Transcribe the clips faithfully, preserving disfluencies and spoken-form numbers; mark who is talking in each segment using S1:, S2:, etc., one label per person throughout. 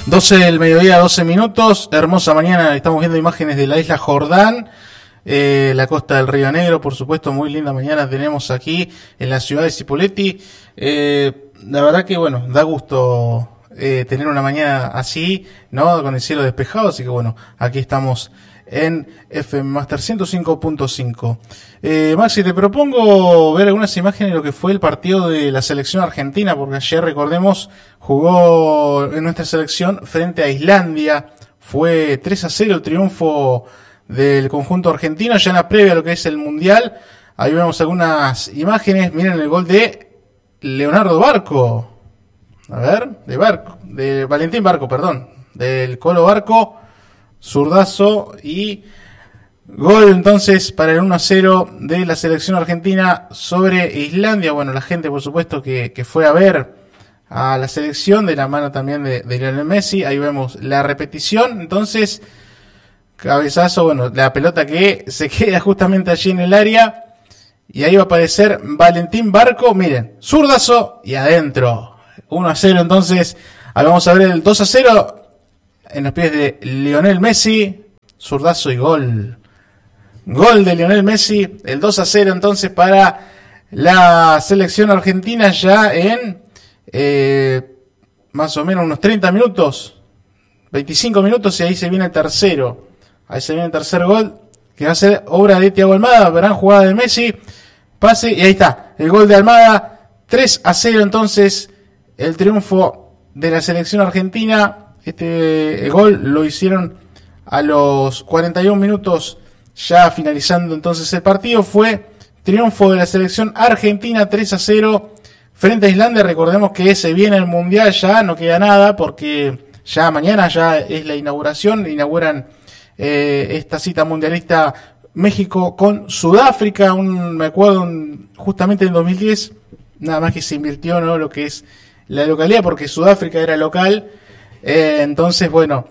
S1: doce del mediodía, doce minutos, hermosa mañana, estamos viendo imágenes de la isla Jordán, eh, la costa del Río Negro, por supuesto, muy linda mañana tenemos aquí en la ciudad de Cipolletti. Eh, la verdad que bueno, da gusto eh, tener una mañana así, ¿no? Con el cielo despejado, así que bueno, aquí estamos en F M Master ciento cinco punto cinco. Eh, Maxi, te propongo ver algunas imágenes de lo que fue el partido de la selección argentina, porque ayer, recordemos, jugó en nuestra selección frente a Islandia. Fue tres a cero el triunfo del conjunto argentino, ya en la previa a lo que es el Mundial. Ahí vemos algunas imágenes, miren el gol de Leonardo Barco. A ver, de Barco, de Valentín Barco, perdón, del Colo Barco. Zurdazo y gol entonces para el uno a cero de la selección argentina sobre Islandia. Bueno, la gente por supuesto que, que fue a ver a la selección de la mano también de, de Lionel Messi. Ahí vemos la repetición, entonces cabezazo, bueno, la pelota que se queda justamente allí en el área y ahí va a aparecer Valentín Barco, miren, zurdazo y adentro, uno a cero. Entonces ahí vamos a ver el dos a cero en los pies de Lionel Messi, zurdazo y gol. Gol de Lionel Messi, el dos a cero entonces para la selección argentina ya en eh, más o menos unos treinta minutos, veinticinco minutos, y ahí se viene el tercero. Ahí se viene el tercer gol, que va a ser obra de Thiago Almada, gran jugada de Messi, pase, y ahí está, el gol de Almada, tres a cero entonces, el triunfo de la selección argentina. Este gol lo hicieron a los cuarenta y uno minutos, ya finalizando entonces el partido. Fue triunfo de la selección argentina tres a cero frente a Islandia. Recordemos que se viene el Mundial, ya no queda nada porque ya mañana ya es la inauguración, inauguran eh, esta cita mundialista México con Sudáfrica. Un, me acuerdo un, justamente en dos mil diez, nada más que se invirtió, ¿no?, lo que es la localidad, porque Sudáfrica era local. Eh, entonces, bueno,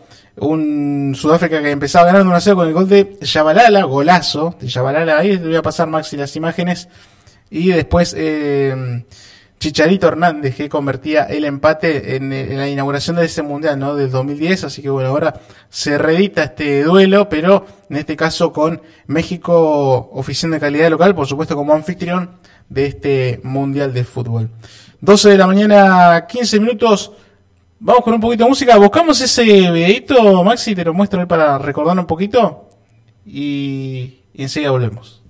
S1: un Sudáfrica que empezaba ganando uno a cero con el gol de Shabalala, golazo de Shabalala. Ahí le voy a pasar, Maxi, las imágenes. Y después eh, Chicharito Hernández, que convertía el empate en, en la inauguración de ese mundial, ¿no?, del dos mil diez. Así que bueno, ahora se reedita este duelo, pero en este caso con México oficiando de calidad local, por supuesto como anfitrión de este mundial de fútbol. doce de la mañana, quince minutos. Vamos con un poquito de música. Buscamos ese videito, Maxi, te lo muestro ahí para recordar un poquito. Y, y enseguida volvemos.